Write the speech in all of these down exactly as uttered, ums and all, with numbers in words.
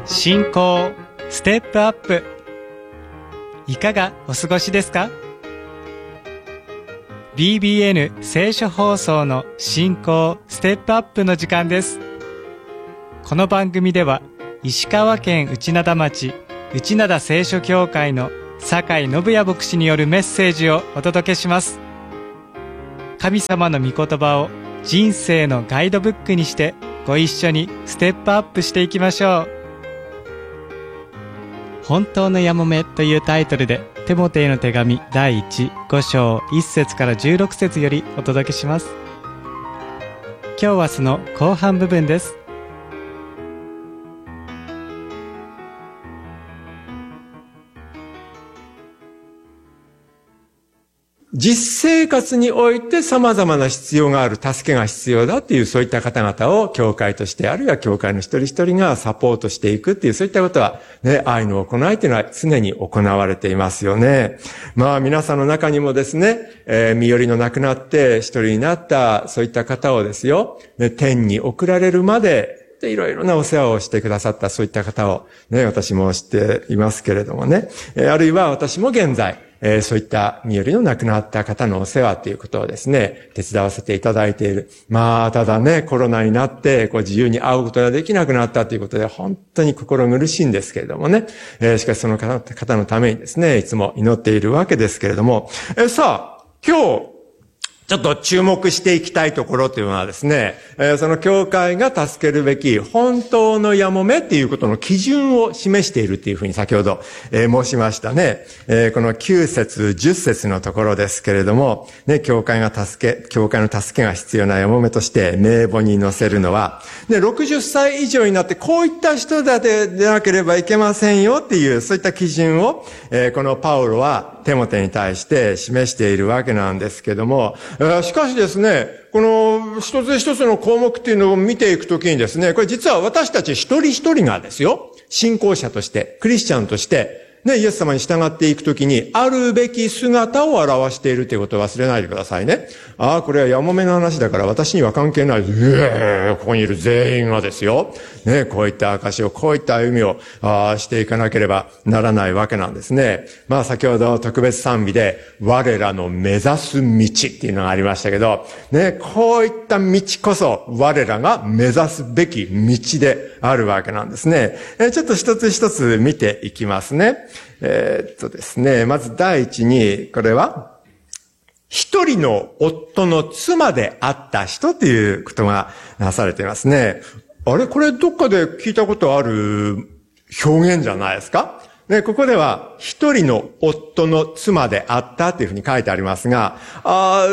信仰ステップアップ、いかがお過ごしですか？ ビービーエヌ 聖書放送の信仰ステップアップの時間です。この番組では石川県内灘町内灘聖書教会の酒井信也牧師によるメッセージをお届けします。神様の御言葉を人生のガイドブックにしてご一緒にステップアップしていきましょう。本当のやもめというタイトルでテモテへの手紙だいいち、ご章いっ節からじゅうろく節よりお届けします。今日はその後半部分です。 実生活において様々な必要がある、助けが必要だっていう、そういった方々を教会として、あるいは教会の一人一人がサポートしていくっていう、そういったことはね、愛の行いっていうのは常に行われていますよね。まあ皆さんの中にもですね、えー、身寄りのなくなって一人になったそういった方をですよ、ね、天に送られるまででいろいろなお世話をしてくださったそういった方をね、私も知っていますけれどもね、えー、あるいは私も現在えー、そういった身寄りの亡くなった方のお世話ということをですね、手伝わせていただいている。まあ、ただね、コロナになって、こう自由に会うことができなくなったということで、本当に心苦しいんですけれどもね。えー、しかしその方のためにですね、いつも祈っているわけですけれども、えー、さあ、今日、ちょっと注目していきたいところというのはですね、えー、その教会が助けるべき本当のやもめっていうことの基準を示しているっていうふうに先ほど、えー、申しましたね。えー、このきゅう節、じゅっ節のところですけれども、ね、教会が助け、教会の助けが必要なやもめとして名簿に載せるのは、ね、ろくじゅっさい以上になってこういった人だけでなければいけませんよっていう、そういった基準を、えー、このパウロはテモテに対して示しているわけなんですけども、しかしですね、この一つ一つの項目っていうのを見ていくときにですね、これ実は私たち一人一人がですよ、信仰者として、クリスチャンとして、ね、イエス様に従っていくときに、あるべき姿を表しているということを忘れないでくださいね。ああ、これはやもめの話だから私には関係ない。えー、ここにいる全員がですよ。ね、こういった証を、こういった歩みをあしていかなければならないわけなんですね。まあ先ほど特別賛美で、我らの目指す道っていうのがありましたけど、ね、こういった道こそ我らが目指すべき道であるわけなんですね。えちょっと一つ一つ見ていきますね。えー、っとですね、まず第一に、これは、一人の夫の妻であった人ということがなされていますね。あれこれどっかで聞いたことある表現じゃないですか？ね、ここでは、一人の夫の妻であったというふうに書いてありますが、あ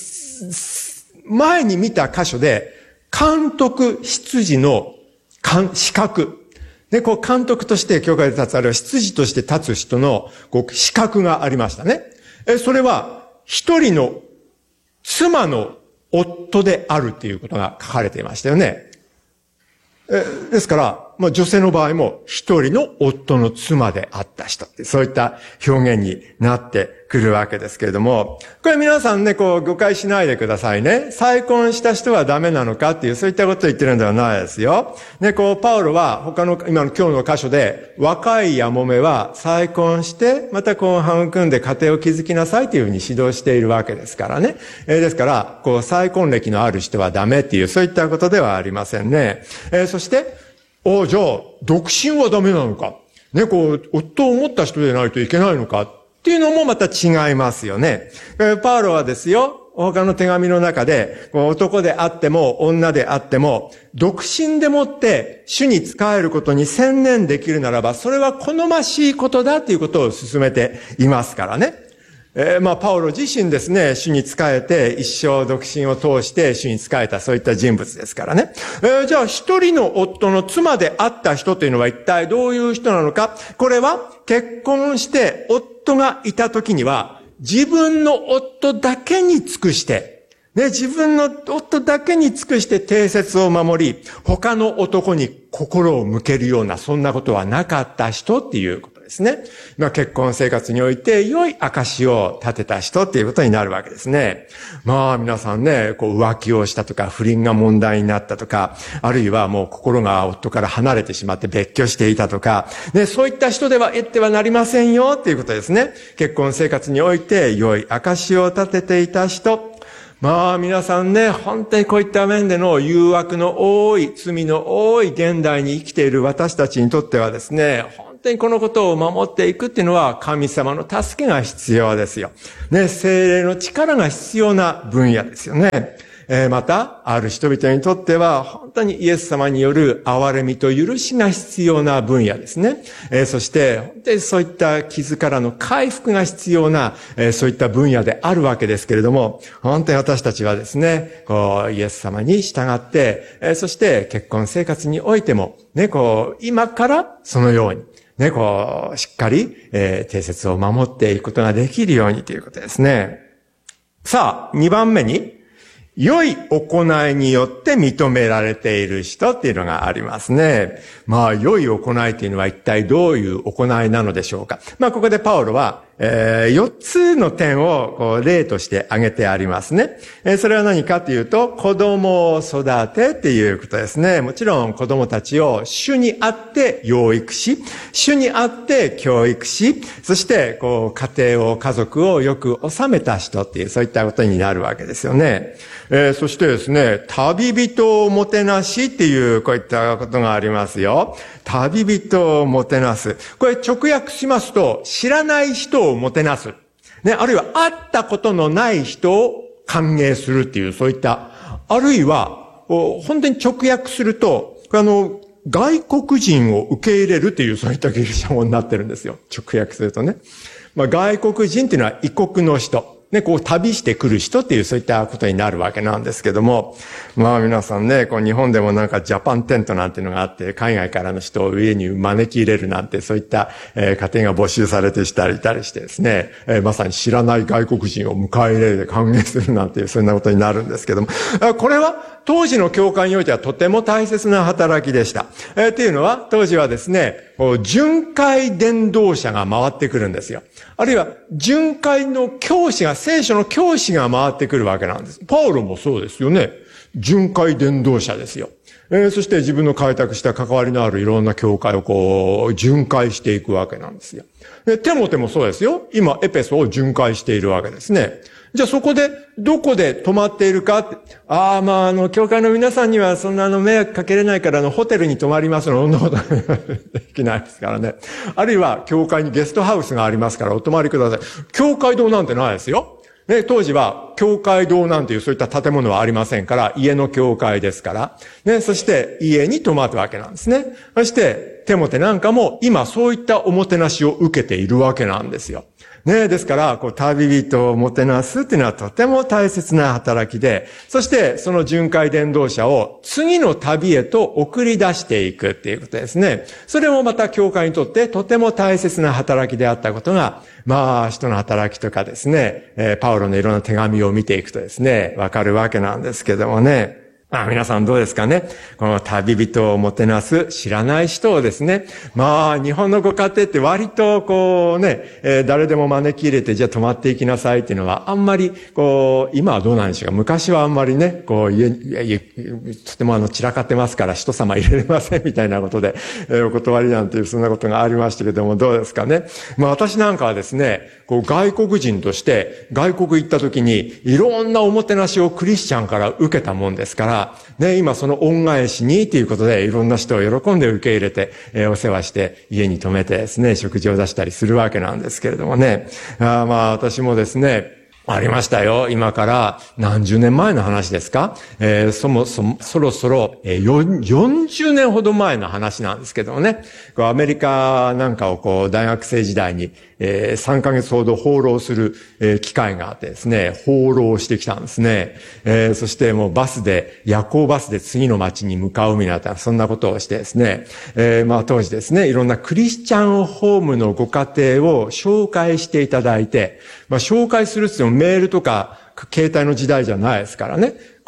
前に見た箇所で、監督執事の資格。で、こう監督として教会で立つ、あるいは執事として立つ人のこう資格がありましたね。え、それは、一人の妻の夫であるということが書かれていましたよね。え、ですから、まあ女性の場合も一人の夫の妻であった人って、そういった表現になってくるわけですけれども、これ皆さんね、こう誤解しないでくださいね。再婚した人はダメなのかっていう、そういったことを言ってるんではないですよ。ね、こう、パウロは他の、今の今日の箇所で、若いやもめは再婚して、また婚半を組んで家庭を築きなさいというふうに指導しているわけですからね。えー、ですから、こう、再婚歴のある人はダメっていう、そういったことではありませんね。えー、そして、おじゃあ、独身はダメなのか。ね、こう、夫を持った人でないといけないのかっていうのもまた違いますよね。パウロはですよ、他の手紙の中で、男であっても女であっても、独身でもって主に仕えることに専念できるならば、それは好ましいことだということを進めていますからね。えー、まあ、パウロ自身ですね、主に仕えて、一生独身を通して主に仕えた、そういった人物ですからね。えー、じゃあ、一人の夫の妻であった人というのは一体どういう人なのか。これは、結婚して夫がいた時には、自分の夫だけに尽くして、ね、自分の夫だけに尽くして貞節を守り、他の男に心を向けるような、そんなことはなかった人っていうことです。 ですね。まあ結婚生活において良い証を立てた人っていうことになるわけですね。まあ皆さんね、こう浮気をしたとか不倫が問題になったとか、あるいはもう心が夫から離れてしまって別居していたとか、ね、そういった人では得てはなりませんよっていうことですね。結婚生活において良い証を立てていた人、まあ皆さんね、本当にこういった面での誘惑の多い、罪の多い現代に生きている私たちにとってはですね、本当にこのことを守っていくっていうのは神様の助けが必要ですよ。ね、聖霊の力が必要な分野ですよね。えー、また、ある人々にとっては、本当にイエス様による憐れみと許しが必要な分野ですね。えー、そして、本当にそういった傷からの回復が必要な、えー、そういった分野であるわけですけれども、本当に私たちはですね、こう、イエス様に従って、えー、そして結婚生活においても、ね、こう、今からそのように、ね、こう、しっかり、えー、定説を守っていくことができるようにということですね。さあ、にばんめに、良い行いによって認められている人っていうのがありますね。まあ、良い行いというのは一体どういう行いなのでしょうか。まあ、ここでパウロは、えー、よっつの点をこう例として挙げてありますね。えー、それは何かというと、子供を育てっていうことですね。もちろん子供たちを主にあって養育し、主にあって教育し、そしてこう家庭を家族をよく治めた人っていうそういったことになるわけですよね。えー、そしてですね、旅人をもてなしっていうこういったことがありますよ。旅人をもてなす。これ直訳しますと、知らない人をもてなす。ね、あるいは会ったことのない人を歓迎するっていう、そういった、あるいは、本当に直訳すると、あの、外国人を受け入れるっていう、そういったギリシャ語になってるんですよ。直訳するとね。まあ、外国人っていうのは異国の人。ね、こう旅してくる人っていうそういったことになるわけなんですけども、まあ皆さんね、こう日本でもなんかジャパンテントなんていうのがあって、海外からの人を家に招き入れるなんてそういった、えー、家庭が募集されてしたりいたりしてですね、えー、まさに知らない外国人を迎え入れて歓迎するなんていうそんなことになるんですけども、これは当時の教会においてはとても大切な働きでした。えー、っていうのは当時はですね、巡回伝道者が回ってくるんですよ。あるいは巡回の教師が、聖書の教師が回ってくるわけなんです。パウロもそうですよね。巡回伝道者ですよ。えー、そして自分の開拓した関わりのあるいろんな教会をこう、巡回していくわけなんですよ。で、テモテもそうですよ。今、エペソを巡回しているわけですね。じゃあそこで、どこで泊まっているかって。ああ、まあ、あの、教会の皆さんにはそんなあの、迷惑かけれないから、あの、ホテルに泊まりますの、そんなことできないですからね。あるいは、教会にゲストハウスがありますから、お泊まりください。教会堂なんてないですよ。ね、当時は、教会堂なんていうそういった建物はありませんから、家の教会ですから、ね、そして家に泊まったわけなんですね。そして、テモテなんかも今そういったおもてなしを受けているわけなんですよ。ね、ですから、こう、旅人をもてなすっていうのはとても大切な働きで、そしてその巡回伝道者を次の旅へと送り出していくっていうことですね。それもまた教会にとってとても大切な働きであったことが、まあ、使徒の働きとかですね、えー、パウロのいろんな手紙を見ていくとですね、わかるわけなんですけどもね。まあ皆さんどうですかね。この旅人をもてなす知らない人をですね。まあ日本のご家庭って割とこうね、えー、誰でも招き入れてじゃあ泊まっていきなさいっていうのはあんまりこう、今はどうなんでしょうか。昔はあんまりね、こう家、家とてもあの散らかってますから人様入れれませんみたいなことで、えー、お断りなんていうそんなことがありましたけどもどうですかね。まあ私なんかはですね、こう外国人として外国行った時にいろんなおもてなしをクリスチャンから受けたもんですから、ね、今その恩返しにということでいろんな人を喜んで受け入れて、えー、お世話して家に泊めてですね、食事を出したりするわけなんですけれどもね。あまあ私もですね、ありましたよ。今から何十年前の話ですか、えー、そもそも、そろそろ、えー、よんじゅうねんほど前の話なんですけどもね。こうアメリカなんかをこう大学生時代に、えー、さんかげつほど放浪する、えー、機会があってですね、放浪してきたんですね。えー、そしてもうバスで、夜行バスで次の町に向かうみたいな、そんなことをしてですね、えー、まあ当時ですね、いろんなクリスチャンホームのご家庭を紹介していただいて、まあ紹介するって言ってもメールとか携帯の時代じゃないですからね。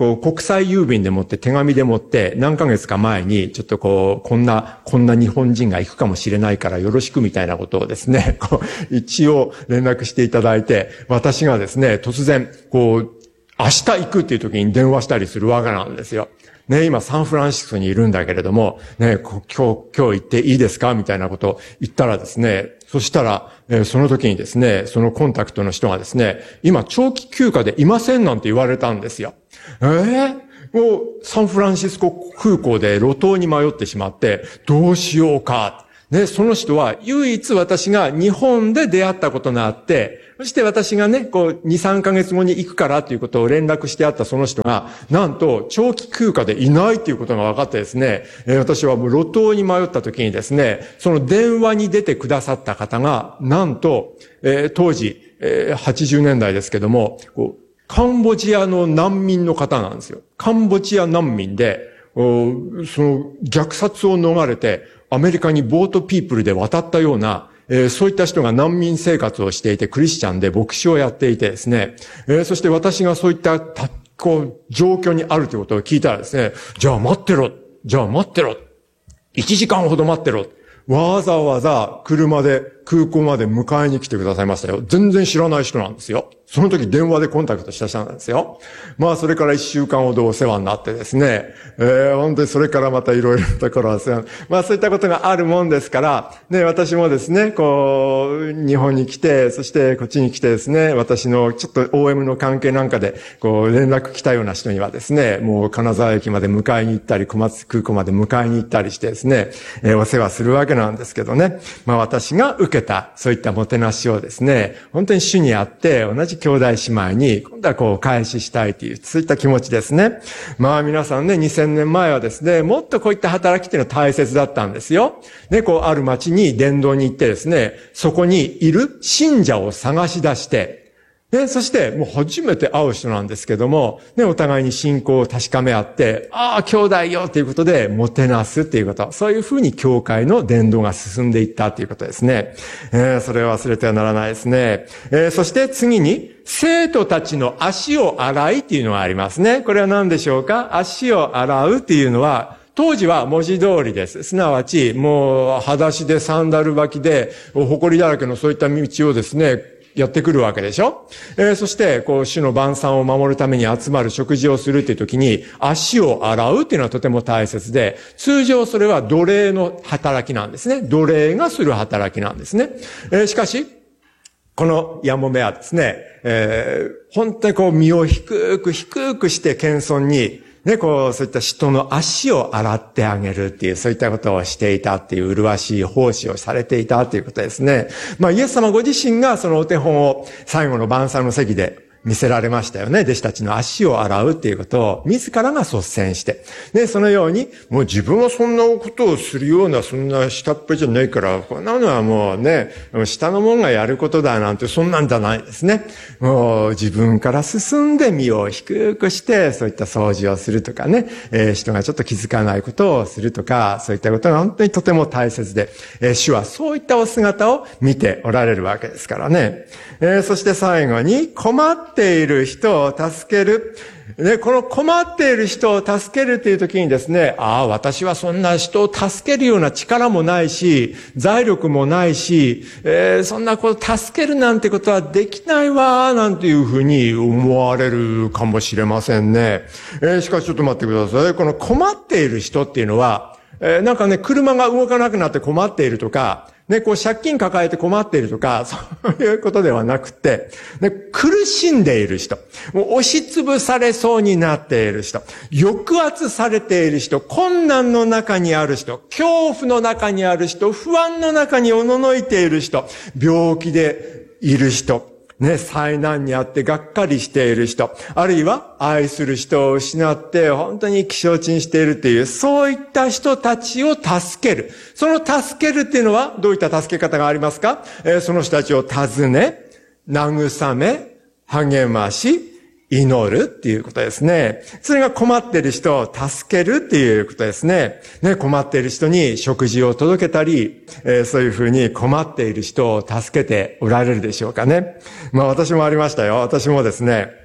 こう、国際郵便でもって手紙でもって何ヶ月か前に、ちょっとこう、こんな、こんな日本人が行くかもしれないからよろしくみたいなことをですね、こう、一応連絡していただいて、私がですね、突然、こう、明日行くっていう時に電話したりするわけなんですよ。ね、今サンフランシスコにいるんだけれども、ね、今日、今日行っていいですかみたいなことを言ったらですね、そしたら、えー、その時にですね、そのコンタクトの人がですね、今長期休暇でいませんなんて言われたんですよ。えー、もうサンフランシスコ空港で路頭に迷ってしまって、どうしようか。ね、その人は唯一私が日本で出会ったことがあって、そして私がね、こう、に、さんかげつごに行くからということを連絡してあったその人が、なんと長期休暇でいないということが分かってですね、えー、私はもう路頭に迷った時にですね、その電話に出てくださった方が、なんと、えー、当時、えー、はちじゅうねんだいですけども、こうカンボジアの難民の方なんですよ。カンボジア難民で、その虐殺を逃れて、アメリカにボートピープルで渡ったような、えー、そういった人が難民生活をしていて、クリスチャンで牧師をやっていてですね、えー、そして私がそういったたこう状況にあるということを聞いたらですね、じゃあ待ってろ、じゃあ待ってろ、いちじかんほど待ってろ、わざわざ車で空港まで迎えに来てくださいましたよ。全然知らない人なんですよ。その時電話でコンタクトした人なんですよ。まあそれから一週間ほどお世話になってですね、えー、本当にそれからまたいろいろなところお世話に、まあそういったことがあるもんですから、ね、私もですね、こう、日本に来て、そしてこっちに来てですね、私のちょっと オーエム の関係なんかで、こう連絡来たような人にはですね、もう金沢駅まで迎えに行ったり、小松空港まで迎えに行ったりしてですね、えー、お世話するわけなんですけどね、まあ私が受けた、そういったもてなしをですね、本当に主にあって、同じ兄弟姉妹に、今度はこう、お返ししたいという、そういった気持ちですね。まあ皆さんね、にせんねんまえはですね、もっとこういった働きっていうのは大切だったんですよ。ね、こう、ある町に伝道に行ってですね、そこにいる信者を探し出して、ね、そして、もう初めて会う人なんですけども、ね、お互いに信仰を確かめ合って、ああ、兄弟よということで、もてなすっていうこと。そういうふうに教会の伝道が進んでいったということですね。えー、それを忘れてはならないですね。えー、そして次に、生徒たちの足を洗いっていうのがありますね。これは何でしょうか？足を洗うっていうのは、当時は文字通りです。すなわち、もう、裸足でサンダル履きで、埃だらけのそういった道をですね、やってくるわけでしょ、えー、そして、こう、主の晩餐を守るために集まる食事をするっていう時に、足を洗うっていうのはとても大切で、通常それは奴隷の働きなんですね。奴隷がする働きなんですね。えー、しかし、このヤモメはですね、えー、本当にこう、身を低く低くして謙遜に、ね、こう、そういった人の足を洗ってあげるっていう、そういったことをしていたっていう、麗しい奉仕をされていたということですね。まあ、イエス様ご自身がそのお手本を最後の晩餐の席で見せられましたよね。弟子たちの足を洗うっていうことを自らが率先して。ね、そのように、もう自分はそんなことをするような、そんな下っ端じゃないから、こんなのはもうね、下のもんがやることだなんて、そんなんじゃないですね。もう自分から進んで身を低くして、そういった掃除をするとかね、えー、人がちょっと気づかないことをするとか、そういったことが本当にとても大切で、えー、主はそういったお姿を見ておられるわけですからね。えー、そして最後に、困ってっている人を助ける。ね、この困っている人を助けるという時にですね、ああ、私はそんな人を助けるような力もないし、財力もないし、えー、そんなこと助けるなんてことはできないわ、なんていうふうに思われるかもしれませんね。えー、しかしちょっと待ってください。この困っている人っていうのは、えー、なんかね、車が動かなくなって困っているとか、ね、こう借金抱えて困っているとか、そういうことではなくて、ね、苦しんでいる人、もう押しつぶされそうになっている人、抑圧されている人、困難の中にある人、恐怖の中にある人、不安の中におののいている人、病気でいる人、ね、災難にあってがっかりしている人、あるいは愛する人を失って本当に気象沈しているという、そういった人たちを助ける。その助けるっていうのはどういった助け方がありますか？えー、その人たちを訪ね、慰め、励まし、祈るっていうことですね。それが困っている人を助けるっていうことですね。ね、困っている人に食事を届けたり、えー、そういうふうに困っている人を助けておられるでしょうかね。まあ私もありましたよ。私もですね、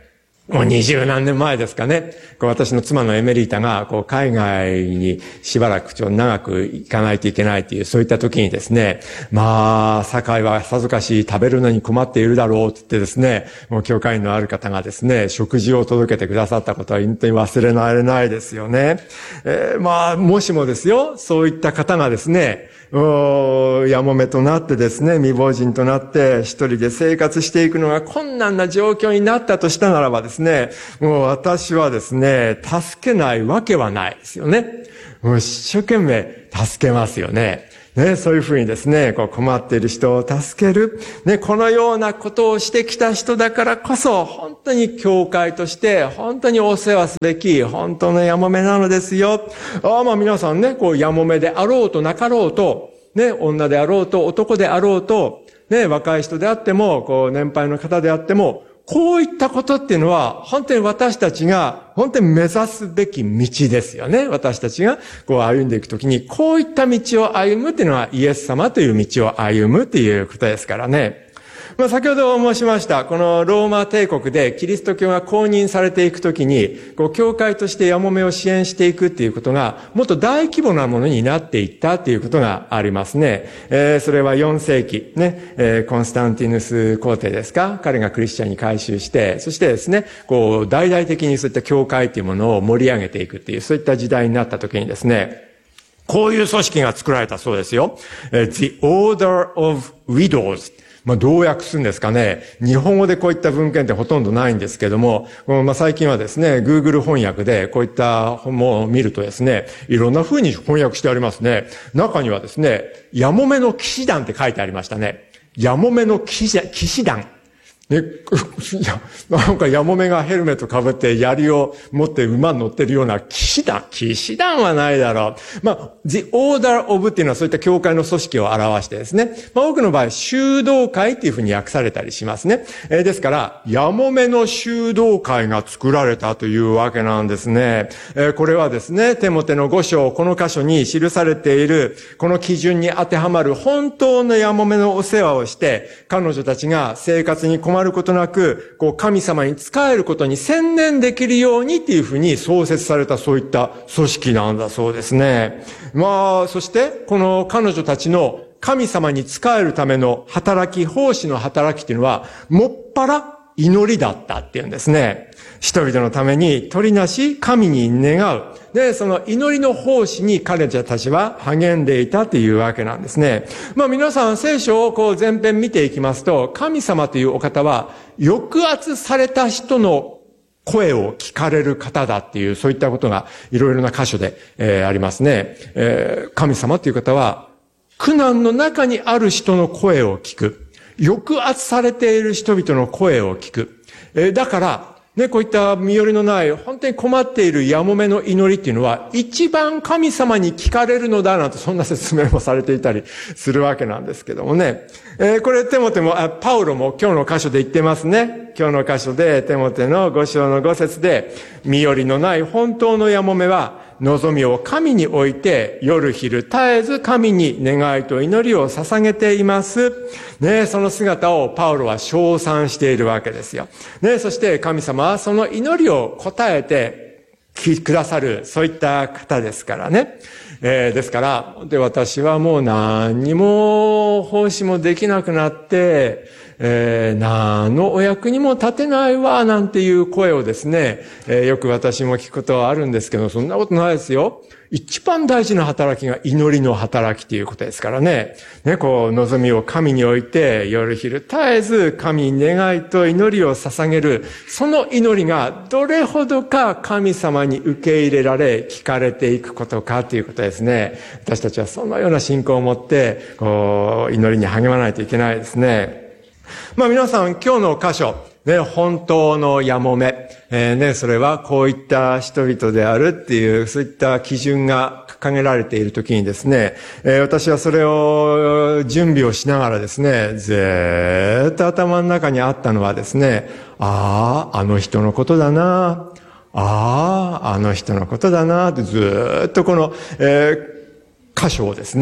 もう二十何年前ですかね。こう私の妻のエメリータが、こう海外にしばらくちょっと長く行かないといけないという、そういった時にですね、まあ、堺はさぞかし食べるのに困っているだろうって言ってですね、もう教会員のある方がですね、食事を届けてくださったことは本当に忘れられないですよね。えー、まあ、もしもですよ、そういった方がですね、やもめとなってですね、未亡人となって一人で生活していくのが困難な状況になったとしたならばですね、もう私はですね、助けないわけはないですよね。もう一生懸命助けますよね。ね、そういうふうにですね、こう困っている人を助ける。ね、このようなことをしてきた人だからこそ、本当に教会として、本当にお世話すべき、本当のやもめなのですよ。ああ、まあ皆さんね、こうやもめであろうとなかろうと、ね、女であろうと、男であろうと、ね、若い人であっても、こう年配の方であっても、こういったことっていうのは、本当に私たちが、本当に目指すべき道ですよね。私たちが、こう歩んでいくときに、こういった道を歩むっていうのは、イエス様という道を歩むっていうことですからね。まあ、先ほど申しました、このローマ帝国でキリスト教が公認されていくときに、こう、教会としてやもめを支援していくっていうことが、もっと大規模なものになっていったっていうことがありますね。えー、それはよん世紀、ね、えー、コンスタンティヌス皇帝ですか？彼がクリスチャンに改宗して、そしてですね、こう、大々的にそういった教会っていうものを盛り上げていくっていう、そういった時代になったときにですね、こういう組織が作られたそうですよ。The Order of Widows。まあ、どう訳するんですかね。日本語でこういった文献ってほとんどないんですけども、まあ、最近はですね、Google 翻訳でこういった本を見るとですね、いろんな風に翻訳してありますね。中にはですね、やもめの騎士団って書いてありましたね。やもめの騎士、騎士団。ね、いや、なんかやもめがヘルメット被って槍を持って馬に乗ってるような騎士団。騎士団はないだろう。まあ、The Order of っていうのはそういった教会の組織を表してですね。まあ、多くの場合、修道会っていうふうに訳されたりしますね。えー、ですから、やもめの修道会が作られたというわけなんですね。えー、これはですね、テモテのご章、この箇所に記されている、この基準に当てはまる本当のやもめのお世話をして、彼女たちが生活に困ることなく、こう神様に仕えることに専念できるようにっていうふうに創設されたそういった組織なんだそうですね。まあ、そしてこの彼女たちの神様に仕えるための働き、奉仕の働きっていうのは、もっぱら祈りだったっていうんですね。人々のために取りなし、神に願う。で、その祈りの奉仕に彼女たちは励んでいたというわけなんですね。まあ皆さん聖書をこう前編見ていきますと、神様というお方は抑圧された人の声を聞かれる方だっていう、そういったことがいろいろな箇所で、えー、ありますね。えー、神様という方は苦難の中にある人の声を聞く。抑圧されている人々の声を聞く。えー、だから、ね、こういった身寄りのない、本当に困っているやもめの祈りっていうのは、一番神様に聞かれるのだなんて、そんな説明もされていたりするわけなんですけどもね。えー、これテモテも、あ、パウロも今日の箇所で言ってますね。今日の箇所で、テモテのご章のご節で、身寄りのない本当のやもめは、望みを神に置いて、夜昼絶えず神に願いと祈りを捧げています。ね、その姿をパウロは称賛しているわけですよ。ね、そして神様はその祈りを答えてくださる、そういった方ですからね。えー、ですから、で、私はもう何にも奉仕もできなくなって、えー、何のお役にも立てないわ、なんていう声をですね、えー、よく私も聞くことはあるんですけど、そんなことないですよ。一番大事な働きが祈りの働きということですからね。ね、こう、望みを神に置いて、夜昼絶えず神に願いと祈りを捧げる、その祈りがどれほどか神様に受け入れられ、聞かれていくことかということですね。私たちはそのような信仰を持って、こう、祈りに励まないといけないですね。まあ皆さん、今日の箇所、ね、本当のやもめ、えー、ね、それはこういった人々であるっていう、そういった基準が掲げられているときにですね、えー、私はそれを準備をしながらですね、ずーっと頭の中にあったのはですね、ああ、あの人のことだな、ああ、あの人のことだなってずーっとこの、えー、箇所をですね、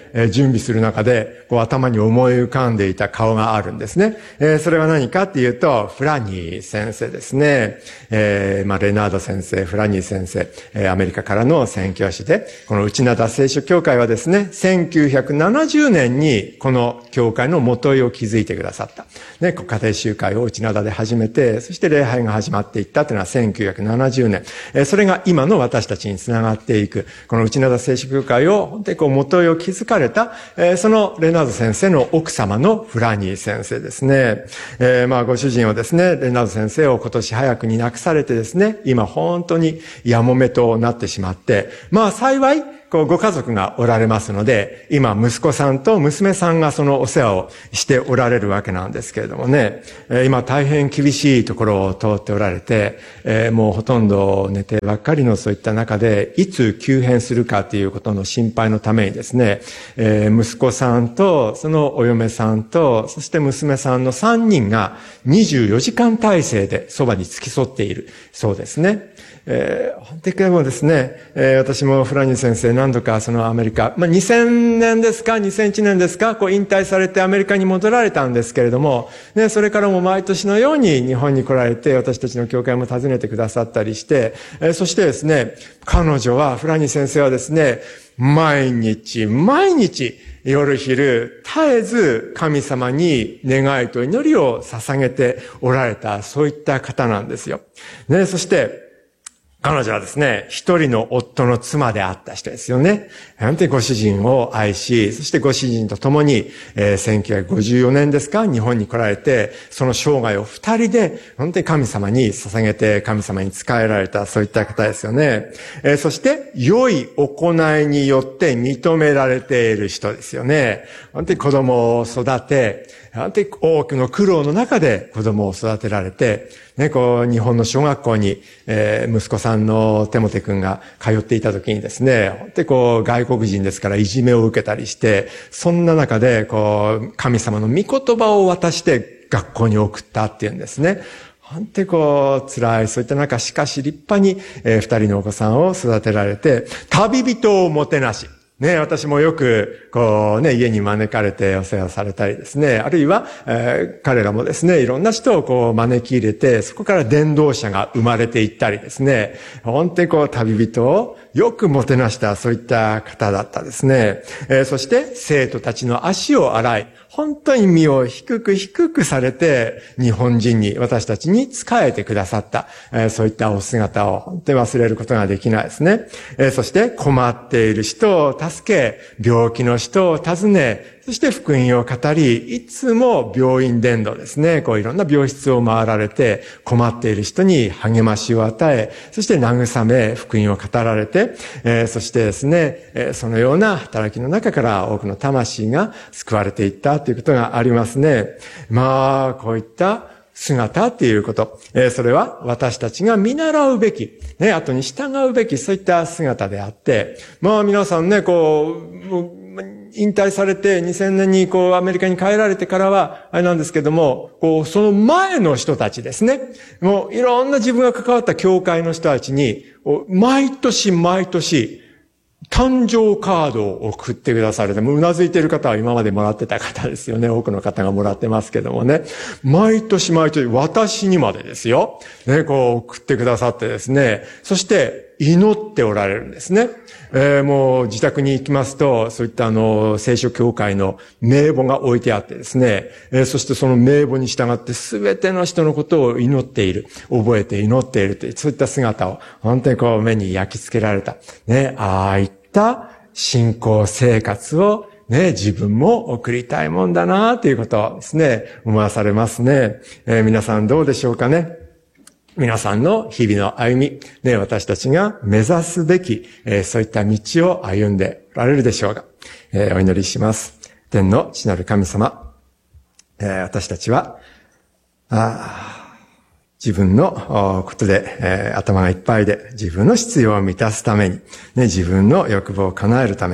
えー、準備する中で、こう頭に思い浮かんでいた顔があるんですね。えー、それは何かっていうと、フラニー先生ですね。えー、まあ、レナード先生、フラニー先生、えー、アメリカからの宣教師で、この内灘聖書教会はですね、せんきゅうひゃくななじゅうねんにこの教会の元井を築いてくださった。ね、家庭集会を内灘で始めて、そして礼拝が始まっていったというのはせんきゅうひゃくななじゅうねん。えー、それが今の私たちにつながっていく。この内灘聖書教会を、本当にこう元井を築かれた、えー、そのレナード先生の奥様のフラニー先生ですね。えー、まあご主人はですね、レナード先生を今年早くに亡くされてですね、今本当にやもめとなってしまって、まあ幸い、こうご家族がおられますので、今息子さんと娘さんがそのお世話をしておられるわけなんですけれどもね、えー、今大変厳しいところを通っておられて、えー、もうほとんど寝てばっかりのそういった中で、いつ急変するかということの心配のためにですね、えー、息子さんとそのお嫁さんと、そして娘さんのさんにんがにじゅうよじかん体制でそばに付き添っているそうですね。えー、本当にでもですね、えー、私もフラニー先生何度かそのアメリカ、まあ、にせんねんですか、にせんいちねんですか、こう引退されてアメリカに戻られたんですけれども、ね、それからも毎年のように日本に来られて、私たちの教会も訪ねてくださったりして、えー、そしてですね、彼女は、フラニー先生はですね、毎日、毎日、夜昼、絶えず神様に願いと祈りを捧げておられた、そういった方なんですよ。ね、そして、彼女はですね、一人の夫の妻であった人ですよね。本当にご主人を愛し、そしてご主人と共に、えー、せんきゅうひゃくごじゅうよねんですか、日本に来られて、その生涯を二人で、本当に神様に捧げて、神様に仕えられた、そういった方ですよね。えー、そして、良い行いによって認められている人ですよね。本当に子供を育て、本当に多くの苦労の中で子供を育てられて、ね、こう、日本の小学校に、えー、息子さんのテモテ君が通っていた時にですね、本当にこう、外国人ですからいじめを受けたりして、そんな中で、こう、神様の御言葉を渡して学校に送ったっていうんですね。本当にこう、辛い、そういった中、しかし立派に、えー、二人のお子さんを育てられて、旅人をもてなし、ね、私もよく、こうね、家に招かれてお世話されたりですね、あるいは、えー、彼らもですね、いろんな人をこう招き入れて、そこから伝道者が生まれていったりですね、本当にこう旅人をよくもてなした、そういった方だったですね。えー、そして、生徒たちの足を洗い、本当に身を低く低くされて、日本人に、私たちに仕えてくださった、えー、そういったお姿を本当に忘れることができないですね。えー、そして困っている人を助け、病気の人を訪ね、そして福音を語り、いつも病院伝道ですね。こういろんな病室を回られて、困っている人に励ましを与え、そして慰め、福音を語られて、えー、そしてですね、えー、そのような働きの中から多くの魂が救われていったということがありますね。まあ、こういった姿っていうこと、えー、それは私たちが見習うべき、ね、後に従うべき、そういった姿であって、まあ皆さんね、こう、引退されてにせんねんにこうアメリカに帰られてからはあれなんですけども、こうその前の人たちですね、もういろんな自分が関わった教会の人たちに毎年毎年誕生カードを送ってくだされて、もううなずいている方は今までもらってた方ですよね。多くの方がもらってますけどもね。毎年毎年私にまでですよ。ね、こう送ってくださってですね。そして祈っておられるんですね。えー、もう自宅に行きますと、そういったあの、聖書教会の名簿が置いてあってですね、えー、そしてその名簿に従って全ての人のことを祈っている、覚えて祈っているという、そういった姿を本当にこう目に焼き付けられた。ね、ああいった信仰生活をね、自分も送りたいもんだなということをですね、思わされますね。えー、皆さんどうでしょうかね。皆さんの日々の歩み、ね、私たちが目指すべき、えー、そういった道を歩んでおられるでしょうか。えー、お祈りします。天の父なる神様、えー、私たちは、あ自分のことで、えー、頭がいっぱいで、自分の必要を満たすために、ね、自分の欲望を叶えるために、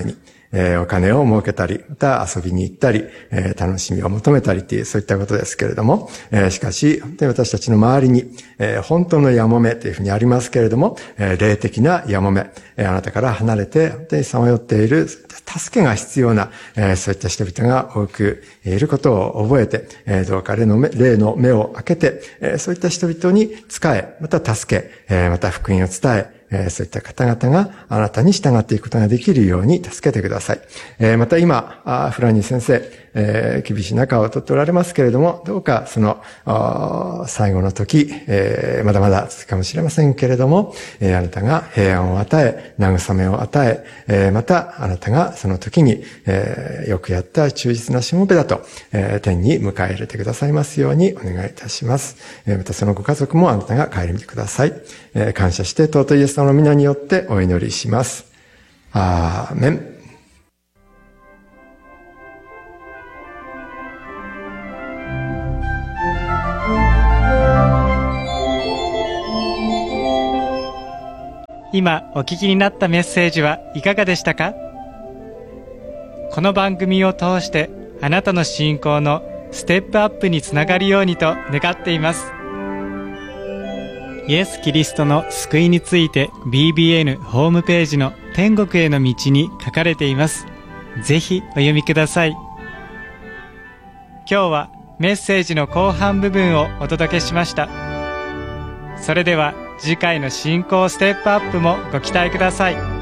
えー、お金を儲けたり、また遊びに行ったり、えー、楽しみを求めたりっていう、そういったことですけれども、えー、しかし、本当に私たちの周りに、えー、本当のやもめというふうにありますけれども、えー、霊的なやもめ、えー、あなたから離れて、本当にさまよっている、助けが必要な、えー、そういった人々が多くいることを覚えて、えー、どうか霊の目、霊の目を開けて、えー、そういった人々に仕え、また助け、えー、また福音を伝え、えー、そういった方々があなたに従っていくことができるように助けてください。えー、また今、あフラニー先生、えー、厳しい中をとっておられますけれども、どうかその最後の時、えー、まだまだ続くかもしれませんけれども、えー、あなたが平安を与え、慰めを与え、えー、またあなたがその時に、えー、よくやった忠実なしもべだと、えー、天に迎え入れてくださいますようにお願いいたします。えー、またそのご家族もあなたが顧みてください。えー、感謝して尊いイエス様の皆によってお祈りします。アーメン。 今お聞きになったメッセージはいかがでしたか？この番組を通してあなたの信仰のステップアップにつながるようにと願っています。イエス・キリストの救いについて ビービーエヌ ホームページの天国への道に書かれています。ぜひお読みください。今日はメッセージの後半部分をお届けしました。それでは次回の信仰ステップアップもご期待ください。